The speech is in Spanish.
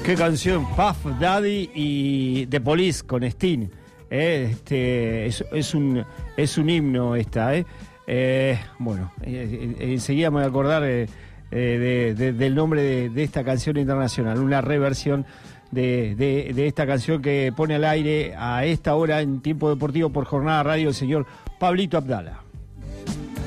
Qué canción, Puff Daddy y The Police con Sting. Es un himno esta. Bueno, enseguida me voy a acordar del nombre de esta canción internacional, una reversión de esta canción que pone al aire a esta hora en Tiempo Deportivo por Jornada Radio el señor Pablito Abdala.